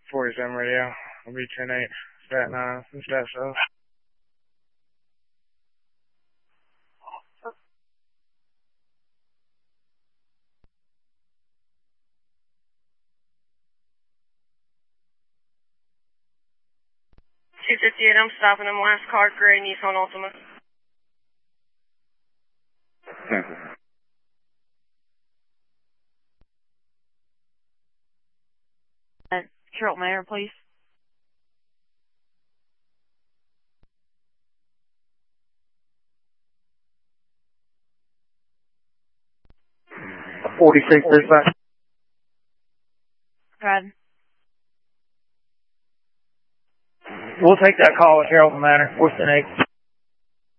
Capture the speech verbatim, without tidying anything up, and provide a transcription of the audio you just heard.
forty-seven radio. I'll be ten eight. Stat nine. Stat seven. two fifty-eight, I'm stopping him. Last car, gray Nissan Altima. Uh, Carroll Mayor, please. forty-six, there's that. Go ahead. We'll take that call at Carrollton Manor. What's the next?